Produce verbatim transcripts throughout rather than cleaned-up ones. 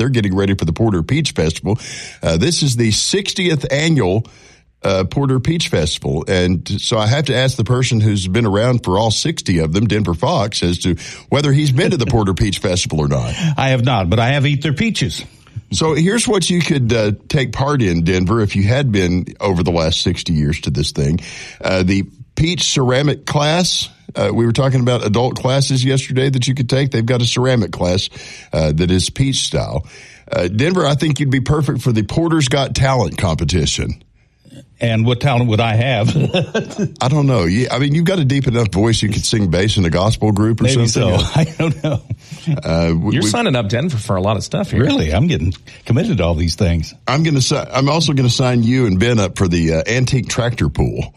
they're getting ready for the Porter Peach Festival. Uh, this is the sixtieth annual Uh, Porter Peach Festival. And so I have to ask the person who's been around for all sixty of them, Denver Fox, as to whether he's been to the Porter Peach Festival or not. I have not, but I have eaten their peaches. So here's what you could uh, take part in, Denver, if you had been over the last sixty years to this thing. Uh, the peach ceramic class. Uh, we were talking about adult classes yesterday that you could take. They've got a ceramic class uh, that is peach style. Uh, Denver, I think you'd be perfect for the Porter's Got Talent competition. And what talent would I have? I don't know. I mean, you've got a deep enough voice you could sing bass in a gospel group or Maybe something. So. I don't know. Uh, we, You're signing up Denver for a lot of stuff here. Really? I'm getting committed to all these things. I'm going to. I'm also going to sign you and Ben up for the uh, antique tractor pool.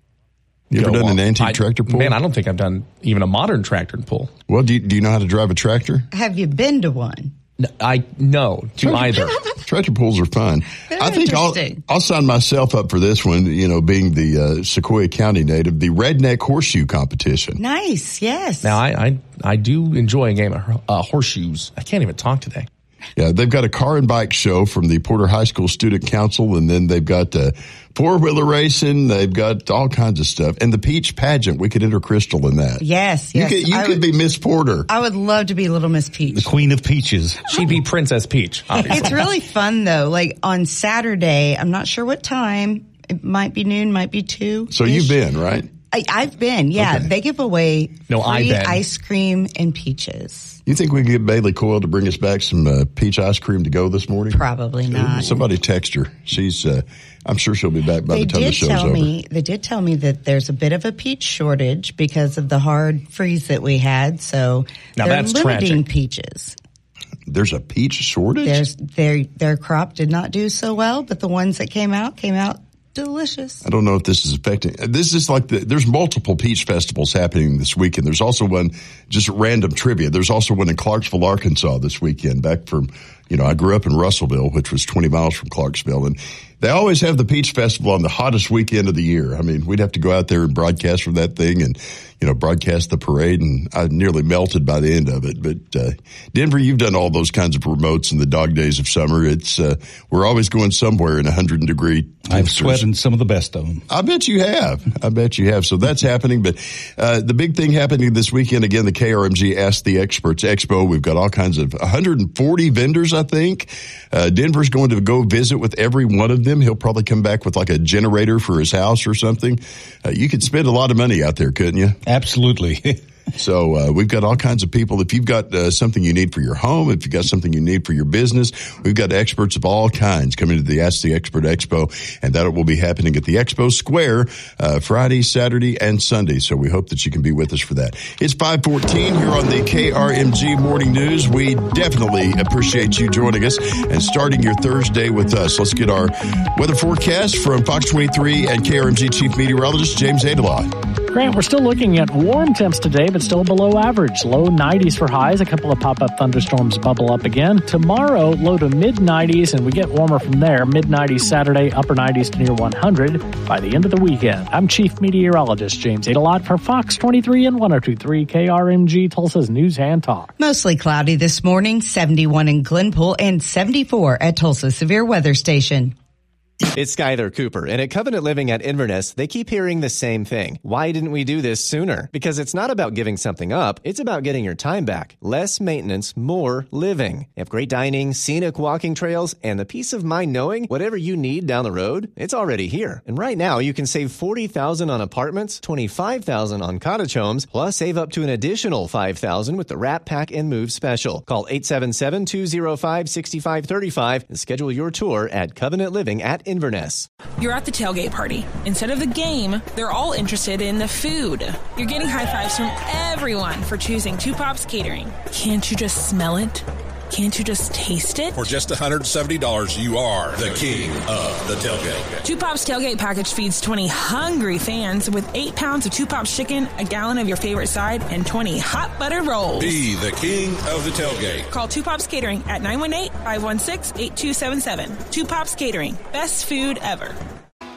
You ever Go done on. an antique I, tractor pull? Man, I don't think I've done even a modern tractor pull. Well, do you, do you know how to drive a tractor? Have you been to one? No, I no to either. Tractor pulls are fun. They're I think I'll I'll sign myself up for this one. You know, being the uh, Sequoia County native, the Redneck Horseshoe Competition. Nice, yes. Now, I I, I do enjoy a game of uh, horseshoes. I can't even talk today. Yeah, they've got a car and bike show from the Porter High School Student Council, and then they've got uh, four-wheeler racing. They've got all kinds of stuff. And the Peach Pageant, we could enter Crystal in that. Yes, You yes. could, you I could would, be Miss Porter. I would love to be Little Miss Peach. The Queen of Peaches. She'd be Princess Peach, obviously. It's really fun, though. Like, on Saturday, I'm not sure what time. It might be noon, might be two. So you've been, right? I, I've been, yeah. Okay. They give away No, free I've been. ice cream and peaches. You think we could get Bailey Coyle to bring us back some uh, peach ice cream to go this morning? Probably not. Somebody text her. She's, uh, I'm sure she'll be back by They the time the did show's tell over. me. They did tell me that there's a bit of a peach shortage because of the hard freeze that we had. So Now they're that's limiting tragic. peaches. There's a peach shortage? There's their their crop did not do so well, but the ones that came out came out delicious. I don't know if this is affecting. This is like the, there's multiple peach festivals happening this weekend. There's also one, just random trivia. There's also one in Clarksville, Arkansas this weekend. Back from, you know, I grew up in Russellville, which was twenty miles from Clarksville, and they always have the peach festival on the hottest weekend of the year. I mean, we'd have to go out there and broadcast from that thing, and you know, broadcast the parade, and I nearly melted by the end of it. But uh, Denver, you've done all those kinds of remotes in the dog days of summer. It's uh, we're always going somewhere in a hundred degree. I've sweated some of the best of them. I bet you have. I bet you have. So that's happening. But uh, the big thing happening this weekend, again, the K R M G Ask the Experts Expo. We've got all kinds of one hundred forty vendors, I think. Uh, Denver's going to go visit with every one of them. He'll probably come back with like a generator for his house or something. Uh, you could spend a lot of money out there, couldn't you? Absolutely. So uh, we've got all kinds of people. If you've got uh, something you need for your home, if you've got something you need for your business, we've got experts of all kinds coming to the Ask the Expert Expo, and that will be happening at the Expo Square uh, Friday, Saturday, and Sunday. So we hope that you can be with us for that. It's five fourteen here on the K R M G Morning News. We definitely appreciate you joining us and starting your Thursday with us. Let's get our weather forecast from Fox twenty-three and K R M G Chief Meteorologist James Adelaw. Grant, we're still looking at warm temps today, but still below average. Low nineties for highs. A couple of pop-up thunderstorms bubble up again. Tomorrow, low to mid nineties, and we get warmer from there. mid nineties Saturday, upper nineties to near one hundred by the end of the weekend. I'm Chief Meteorologist James Adelot for Fox twenty-three and one oh two point three K R M G, Tulsa's News and Talk. Mostly cloudy this morning, seventy-one in Glenpool and seventy-four at Tulsa Severe Weather Station. It's Skyler Cooper, and at Covenant Living at Inverness, they keep hearing the same thing. Why didn't we do this sooner? Because it's not about giving something up, it's about getting your time back. Less maintenance, more living. They have great dining, scenic walking trails, and the peace of mind knowing whatever you need down the road, it's already here. And right now, you can save forty thousand dollars on apartments, twenty-five thousand dollars on cottage homes, plus save up to an additional five thousand dollars with the Wrap, Pack, and Move special. Call eight seven seven, two oh five, six five three five and schedule your tour at Covenant Living at Inverness. You're at the tailgate party. Instead of the game, they're all interested in the food. You're getting high fives from everyone for choosing Two Pops Catering. Can't you just smell it? Can't you just taste it? For just one hundred seventy dollars, you are the king of the tailgate. Two Pops Tailgate Package feeds twenty hungry fans with eight pounds of Two Pops chicken, a gallon of your favorite side, and twenty hot buttered rolls. Be the king of the tailgate. Call Two Pops Catering at nine one eight, five one six, eight two seven seven. Two Pops Catering. Best food ever.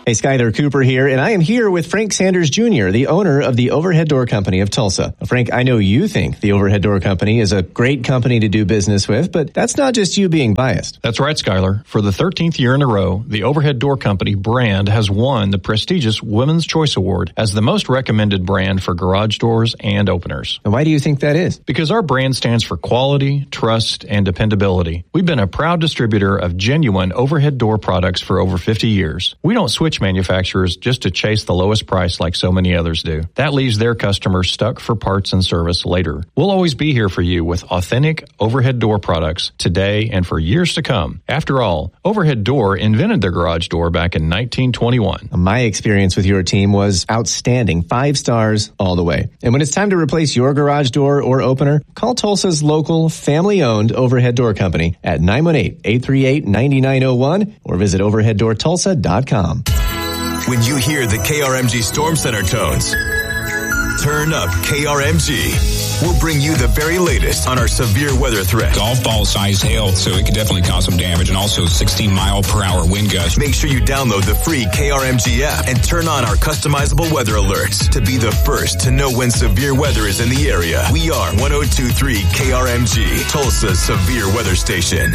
Hey, Skyler Cooper here, and I am here with Frank Sanders Junior, the owner of the Overhead Door Company of Tulsa. Well, Frank, I know you think the Overhead Door Company is a great company to do business with, but that's not just you being biased. That's right, Skyler. For the thirteenth year in a row, the Overhead Door Company brand has won the prestigious Women's Choice Award as the most recommended brand for garage doors and openers. And why do you think that is? Because our brand stands for quality, trust, and dependability. We've been a proud distributor of genuine overhead door products for over fifty years. We don't switch manufacturers just to chase the lowest price like so many others do. That leaves their customers stuck for parts and service later. We'll always be here for you with authentic overhead door products today and for years to come. After all, Overhead Door invented the garage door back in nineteen twenty-one. My experience with your team was outstanding. Five stars all the way. And when it's time to replace your garage door or opener, call Tulsa's local family-owned Overhead Door Company at nine one eight, eight three eight, nine nine zero one or visit overhead door tulsa dot com. When you hear the K R M G Storm Center tones, turn up K R M G. We'll bring you the very latest on our severe weather threat. Golf ball size hail, so it could definitely cause some damage, and also sixteen mile per hour wind gusts. Make sure you download the free K R M G app and turn on our customizable weather alerts to be the first to know when severe weather is in the area. We are one oh two point three K R M G, Tulsa's severe weather station.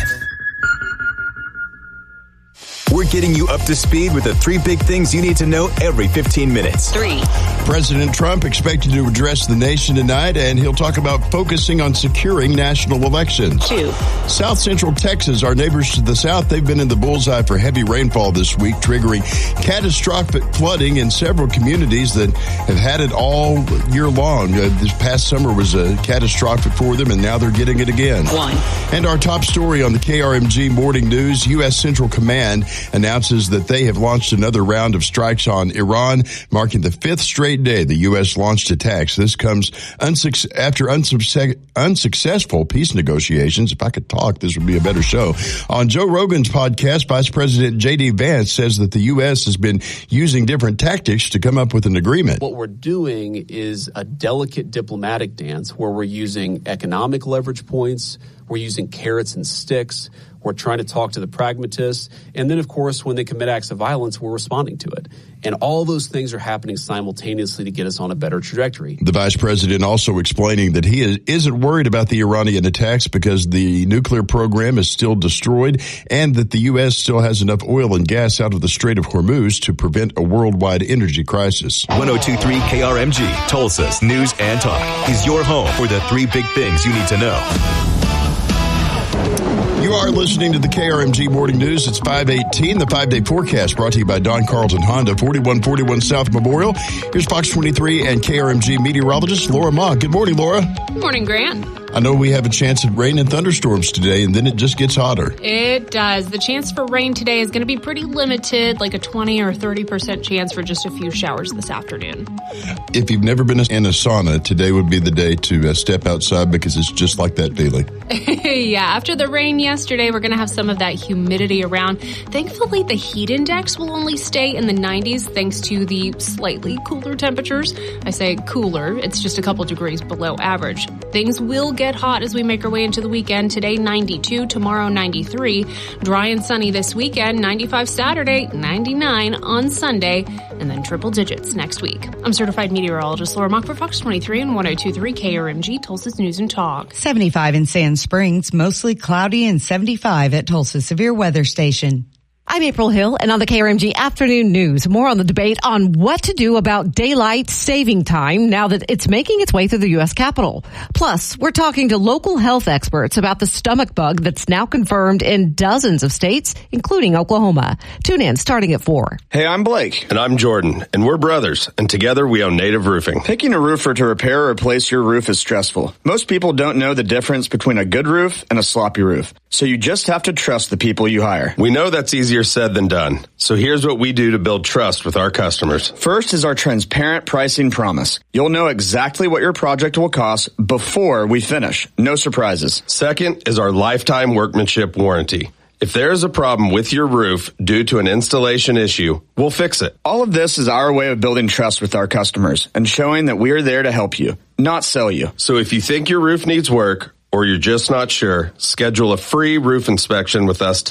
We're getting you up to speed with the three big things you need to know every fifteen minutes. Three. President Trump expected to address the nation tonight, and he'll talk about focusing on securing national elections. Two. South Central Texas, our neighbors to the south, they've been in the bullseye for heavy rainfall this week, triggering catastrophic flooding in several communities that have had it all year long. Uh, this past summer was uh, catastrophic for them, and now they're getting it again. One. And our top story on the K R M G Morning News, U S Central Command announces that they have launched another round of strikes on Iran, marking the fifth straight day the U S launched attacks. This comes unsuc- after unsuc- unsuccessful peace negotiations. If I could talk, this would be a better show. On Joe Rogan's podcast, Vice President J D Vance says that the U S has been using different tactics to come up with an agreement. What we're doing is a delicate diplomatic dance where we're using economic leverage points, we're using carrots and sticks, we're trying to talk to the pragmatists, and then, of course, when they commit acts of violence, we're responding to it. And all those things are happening simultaneously to get us on a better trajectory. The vice president also explaining that he is, isn't worried about the Iranian attacks because the nuclear program is still destroyed and that the U S still has enough oil and gas out of the Strait of Hormuz to prevent a worldwide energy crisis. one oh two point three K R M G, Tulsa's News and Talk, is your home for the three big things you need to know. You are listening to the K R M G Morning News. It's five eighteen, the five-day forecast brought to you by Don Carlton Honda, forty-one forty-one South Memorial. Here's Fox twenty-three and K R M G meteorologist Laura Ma. Good morning, Laura. Good morning, Grant. I know we have a chance at rain and thunderstorms today, and then it just gets hotter. It does. The chance for rain today is going to be pretty limited, like a twenty or thirty percent chance for just a few showers this afternoon. If you've never been in a sauna, today would be the day to uh, step outside because it's just like that feeling. Yeah, after the rain yesterday, we're going to have some of that humidity around. Thankfully, the heat index will only stay in the nineties thanks to the slightly cooler temperatures. I say cooler, it's just a couple degrees below average. Things will get hot as we make our way into the weekend. Today, ninety-two, tomorrow, ninety-three. Dry and sunny this weekend, ninety-five Saturday, ninety-nine on Sunday, and then triple digits next week. I'm certified meteorologist Laura Mock for Fox twenty-three and one oh two point three K R M G, Tulsa's News and Talk. seventy-five in Sand Springs, mostly cloudy, and seventy-five at Tulsa Severe Weather Station. I'm April Hill, and on the K R M G Afternoon News, more on the debate on what to do about daylight saving time now that it's making its way through the U S Capitol. Plus, we're talking to local health experts about the stomach bug that's now confirmed in dozens of states, including Oklahoma. Tune in starting at four. Hey, I'm Blake. And I'm Jordan, and we're brothers, and together we own Native Roofing. Picking a roofer to repair or replace your roof is stressful. Most people don't know the difference between a good roof and a sloppy roof, so you just have to trust the people you hire. We know that's easier said than done. So here's what we do to build trust with our customers. First is our transparent pricing promise. You'll know exactly what your project will cost before we finish. No surprises. Second is our lifetime workmanship warranty. If there is a problem with your roof due to an installation issue, we'll fix it. All of this is our way of building trust with our customers and showing that we are there to help you, not sell you. So if you think your roof needs work, or you're just not sure, schedule a free roof inspection with us today.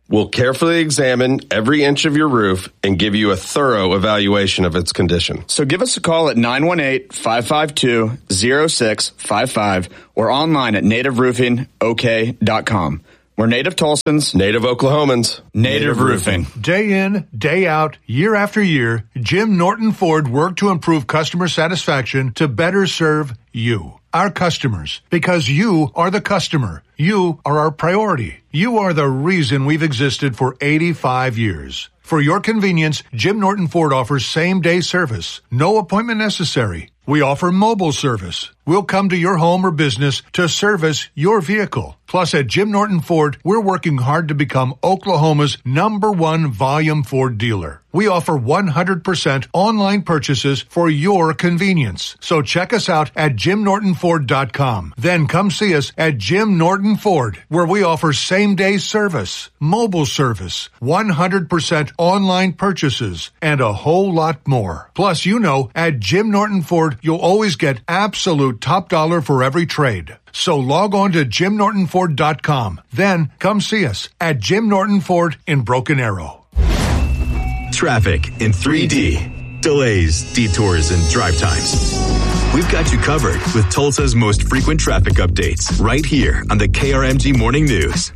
We'll carefully examine every inch of your roof and give you a thorough evaluation of its condition. So give us a call at nine one eight, five five two, zero six five five or online at native roofing o k dot com. We're Native Tulsans, Native Oklahomans, Native Roofing. Day in, day out, year after year, Jim Norton Ford worked to improve customer satisfaction to better serve you, our customers, because you are the customer. You are our priority. You are the reason we've existed for eighty-five years. For your convenience, Jim Norton Ford offers same-day service. No appointment necessary. We offer mobile service. We'll come to your home or business to service your vehicle. Plus, at Jim Norton Ford, we're working hard to become Oklahoma's number one volume Ford dealer. We offer one hundred percent online purchases for your convenience. So check us out at jim norton ford dot com. Then come see us at Jim Norton Ford, where we offer same-day service, mobile service, one hundred percent online purchases, and a whole lot more. Plus, you know, at Jim Norton Ford, you'll always get absolute top dollar for every trade. So log on to jim norton ford dot com. Then come see us at Jim Norton Ford in Broken Arrow. Traffic in three D. Delays, detours, and drive times. We've got you covered with Tulsa's most frequent traffic updates right here on the K R M G Morning News.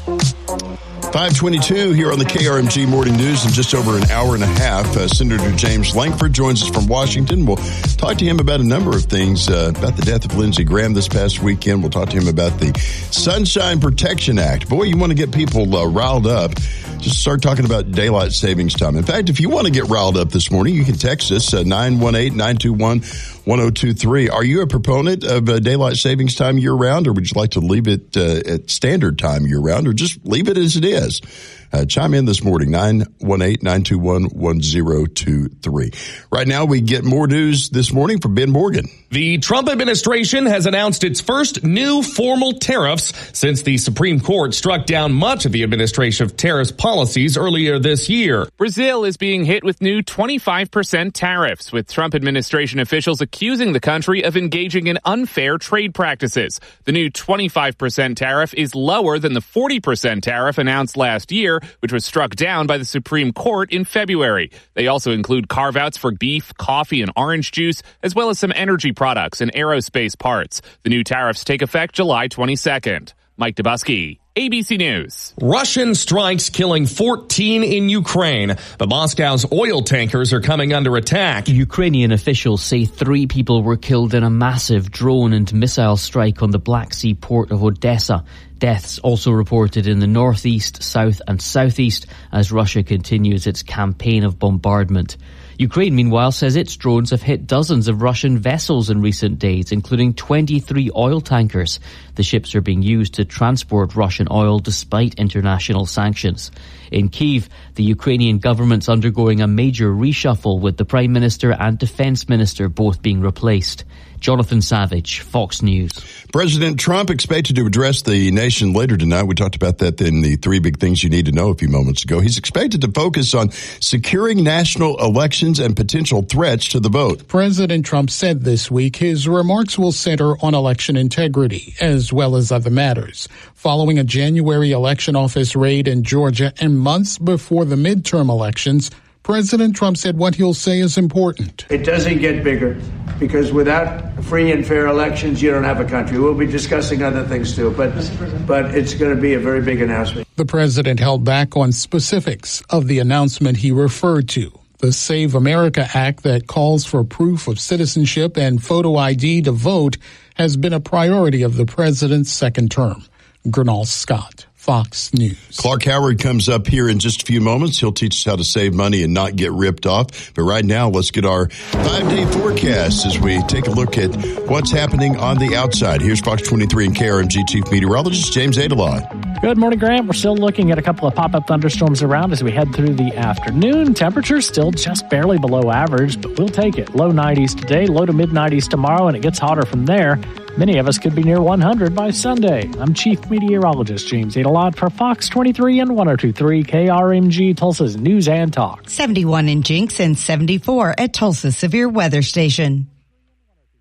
five twenty-two here on the K R M G Morning News. In just over an hour and a half, uh, Senator James Lankford joins us from Washington. We'll talk to him about a number of things, uh, about the death of Lindsey Graham this past weekend. We'll talk to him about the Sunshine Protection Act. Boy, you want to get people uh, riled up. Just start talking about daylight savings time. In fact, if you want to get riled up this morning, you can text us uh, nine one eight, nine two one, one oh two three. Are you a proponent of uh, daylight savings time year-round, or would you like to leave it uh, at standard time year-round, or just leave it as it is? Uh, chime in this morning, nine one eight, nine two one, one oh two three. Right now, we get more news this morning from Ben Morgan. The Trump administration has announced its first new formal tariffs since the Supreme Court struck down much of the administration's tariffs policies earlier this year. Brazil is being hit with new twenty-five percent tariffs, with Trump administration officials accusing the country of engaging in unfair trade practices. The new twenty-five percent tariff is lower than the forty percent tariff announced last year, which was struck down by the Supreme Court in February. They also include carve-outs for beef, coffee, and orange juice, as well as some energy products and aerospace parts. The new tariffs take effect July twenty-second. Mike Dubusky, A B C News. Russian strikes killing fourteen in Ukraine, but Moscow's oil tankers are coming under attack. Ukrainian officials say three people were killed in a massive drone and missile strike on the Black Sea port of Odessa. Deaths also reported in the northeast, south and southeast as Russia continues its campaign of bombardment. Ukraine, meanwhile, says its drones have hit dozens of Russian vessels in recent days, including twenty-three oil tankers. The ships are being used to transport Russian oil despite international sanctions. In Kyiv, the Ukrainian government's undergoing a major reshuffle, with the Prime Minister and Defense Minister both being replaced. Jonathan Savage, Fox News. President Trump expected to address the nation later tonight. We talked about that in the three big things you need to know a few moments ago. He's expected to focus on securing national elections and potential threats to the vote. President Trump said this week his remarks will center on election integrity as well as other matters. Following a January election office raid in Georgia and months before the midterm elections, President Trump said what he'll say is important. It doesn't get bigger, because without free and fair elections, you don't have a country. We'll be discussing other things too, but but it's going to be a very big announcement. The president held back on specifics of the announcement he referred to. The Save America Act that calls for proof of citizenship and photo I D to vote has been a priority of the president's second term. Gernal Scott, Fox News. Clark Howard comes up here in just a few moments. He'll teach us how to save money and not get ripped off. But right now, let's get our five-day forecast as we take a look at what's happening on the outside. Here's Fox twenty-three and K R M G Chief Meteorologist James Adelon. Good morning, Grant. We're still looking at a couple of pop-up thunderstorms around as we head through the afternoon. Temperatures still just barely below average, but we'll take it. Low nineties today, low to mid-nineties tomorrow, and it gets hotter from there. Many of us could be near one hundred by Sunday. I'm Chief Meteorologist James Adelon for Fox twenty-three and one oh two point three K R M G, Tulsa's News and Talk. seventy-one in Jinx and seventy-four at Tulsa Severe Weather Station.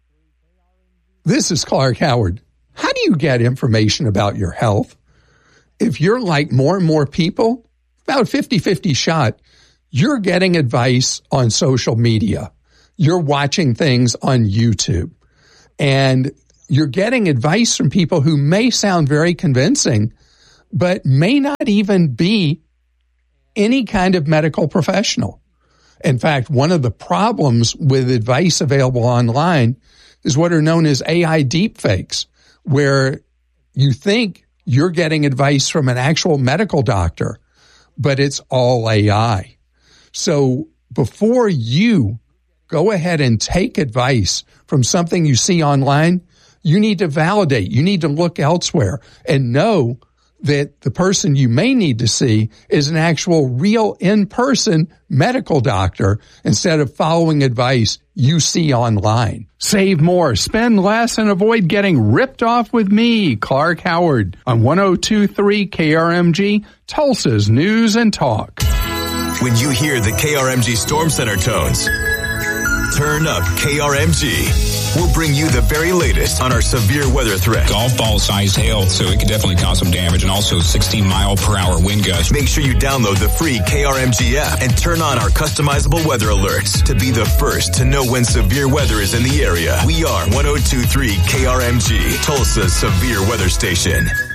This is Clark Howard. How do you get information about your health? if you're like more and more people, about fifty-fifty shot, you're getting advice on social media. You're watching things on YouTube. And you're getting advice from people who may sound very convincing, but may not even be any kind of medical professional. In fact, one of the problems with advice available online is what are known as A I deepfakes, where you think you're getting advice from an actual medical doctor, but it's all A I. So before you go ahead and take advice from something you see online, you need to validate. You need to look elsewhere and know that the person you may need to see is an actual real in-person medical doctor instead of following advice you see online. Save more, spend less, and avoid getting ripped off with me, Clark Howard, on one oh two point three K R M G, Tulsa's News and Talk. When you hear the K R M G Storm Center tones, turn up K R M G. We'll bring you the very latest on our severe weather threat. Golf ball size hail, so it could definitely cause some damage, and also sixteen mile per hour wind gusts. Make sure you download the free K R M G app and turn on our customizable weather alerts to be the first to know when severe weather is in the area. We are one oh two point three K R M G, Tulsa's severe weather station.